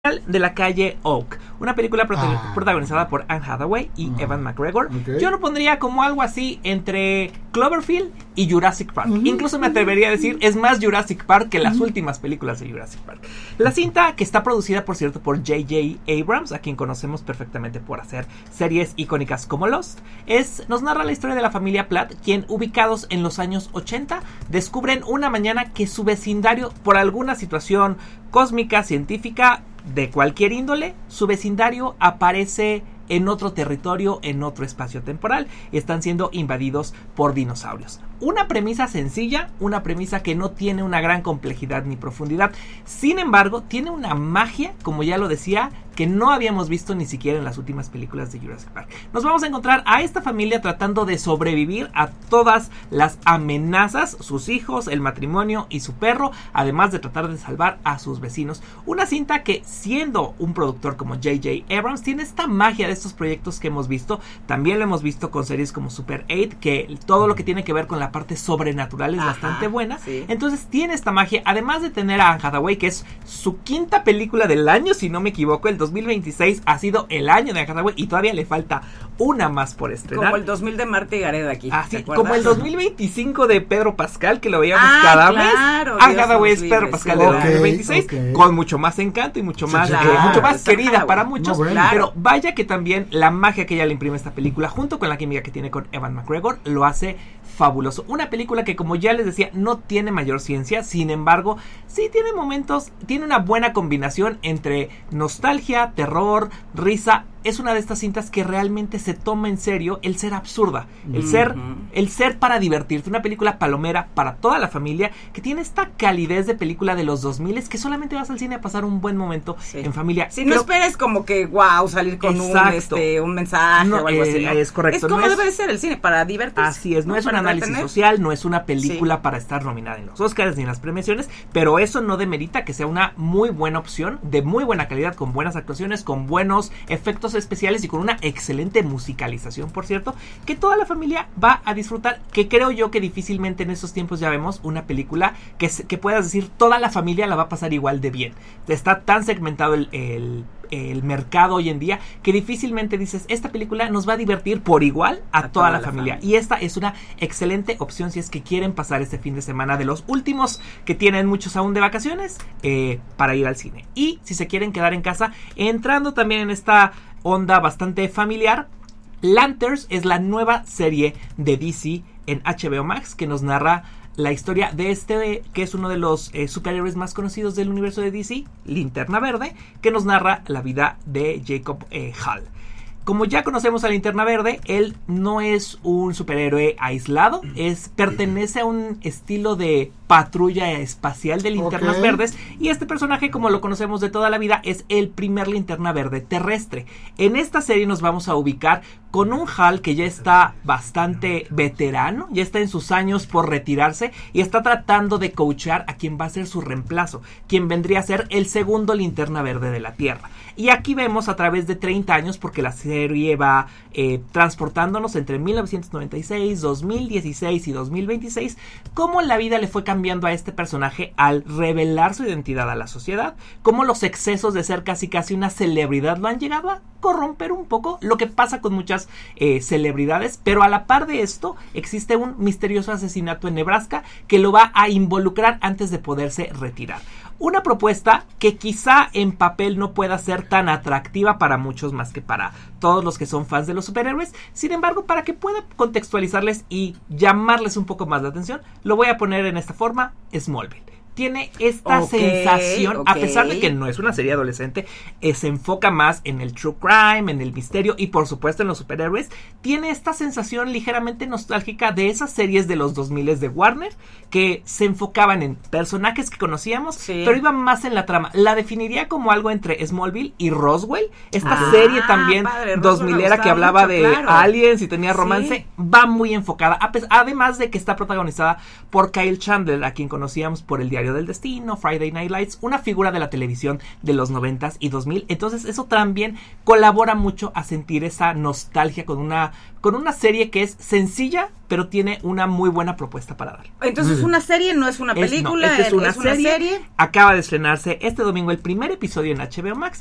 de la calle Oak, una película protagonizada por Anne Hathaway y Ewan McGregor. Yo lo pondría como algo así entre Cloverfield y Jurassic Park. Incluso me atrevería a decir, es más Jurassic Park que las últimas películas de Jurassic Park. La cinta, que está producida, por cierto, por J.J. Abrams, a quien conocemos perfectamente por hacer series icónicas como Lost, nos narra la historia de la familia Platt, quien, ubicados en los años 80, descubren una mañana que su vecindario, por alguna situación cósmica, científica, de cualquier índole, su vecindario aparece en otro territorio, en otro espacio temporal, y están siendo invadidos por dinosaurios. Una premisa sencilla, una premisa que no tiene una gran complejidad ni profundidad. Sin embargo, tiene una magia, como ya lo decía, que no habíamos visto ni siquiera en las últimas películas de Jurassic Park. Nos vamos a encontrar a esta familia tratando de sobrevivir a todas las amenazas, sus hijos, el matrimonio y su perro, además de tratar de salvar a sus vecinos. Una cinta que, siendo un productor como J.J. Abrams, tiene esta magia de estos proyectos que hemos visto. También lo hemos visto con series como Super 8, que todo lo que tiene que ver con la parte sobrenatural es bastante buena. Sí. Entonces tiene esta magia, además de tener a Anne Hathaway, que es su quinta película del año, si no me equivoco. El 2026 ha sido el año de Anne Hathaway y todavía le falta una más por estrenar. Como el 2000 de Marta y Gareda aquí. Así, como el 2025 de Pedro Pascal, que lo veíamos cada mes. Anne Hathaway es Pedro Pascal de 2026, con mucho más encanto y mucho más, mucho más querida para muchos. Pero vaya que también la magia que ella le imprime a esta película, junto con la química que tiene con Ewan McGregor, lo hace fabuloso. Una película que, como ya les decía, no tiene mayor ciencia, sin embargo, sí tiene momentos, tiene una buena combinación entre nostalgia, terror, risa. Es una de estas cintas que realmente se toma en serio el ser absurda, el ser para divertirte. Una película palomera para toda la familia, que tiene esta calidez de película de los 2000 que solamente vas al cine a pasar un buen momento en familia. Si no esperes como que salir con un mensaje o algo así, ¿no? Es correcto. Es como debe de ser el cine, para divertirse. Así es, no es un análisis social, no es una película para estar nominada en los Oscars ni en las premiaciones, pero eso no demerita que sea una muy buena opción, de muy buena calidad, con buenas actuaciones, con buenos efectos especiales y con una excelente musicalización, por cierto, que toda la familia va a disfrutar, que creo yo que difícilmente en estos tiempos ya vemos una película que puedas decir toda la familia la va a pasar igual de bien. Está tan segmentado el mercado hoy en día que difícilmente dices, esta película nos va a divertir por igual a toda la familia. Y esta es una excelente opción si es que quieren pasar este fin de semana, de los últimos que tienen muchos aún de vacaciones, para ir al cine. Y si se quieren quedar en casa, entrando también en esta onda bastante familiar, Lanterns es la nueva serie de DC en HBO Max, que nos narra la historia de que es uno de los superhéroes más conocidos del universo de DC, Linterna Verde, que nos narra la vida de Jacob Hall. Como ya conocemos a Linterna Verde, él no es un superhéroe aislado, pertenece a un estilo de patrulla espacial de linternas verdes, y este personaje, como lo conocemos de toda la vida, es el primer Linterna Verde terrestre. En esta serie nos vamos a ubicar con un Hal que ya está bastante veterano, ya está en sus años por retirarse, y está tratando de coachear a quien va a ser su reemplazo, quien vendría a ser el segundo Linterna Verde de la Tierra. Y aquí vemos a través de 30 años, porque la serie va transportándonos entre 1996, 2016 y 2026, cómo la vida le fue cambiando a este personaje al revelar su identidad a la sociedad, cómo los excesos de ser casi una celebridad lo han llegado a corromper un poco, lo que pasa con muchas celebridades. Pero a la par de esto existe un misterioso asesinato en Nebraska que lo va a involucrar antes de poderse retirar. Una propuesta que quizá en papel no pueda ser tan atractiva para muchos, más que para todos los que son fans de los superhéroes. Sin embargo, para que pueda contextualizarles y llamarles un poco más la atención, lo voy a poner en esta forma: Smallville. Tiene esta sensación, a pesar de que no es una serie adolescente, se enfoca más en el true crime, en el misterio y por supuesto en los superhéroes. Tiene esta sensación ligeramente nostálgica de esas series de los 2000 de Warner, que se enfocaban en personajes que conocíamos, pero iban más en la trama. La definiría como algo entre Smallville y Roswell. Esta serie también 2000era que hablaba de aliens y tenía romance, va muy enfocada, además de que está protagonizada por Kyle Chandler, a quien conocíamos por El Diario Diario del Destino, Friday Night Lights, una figura de la televisión de los 90s y 2000. Entonces eso también colabora mucho a sentir esa nostalgia con una serie que es sencilla, pero tiene una muy buena propuesta para dar. Entonces es una serie, no es una película. Esta es una serie. Acaba de estrenarse este domingo el primer episodio en HBO Max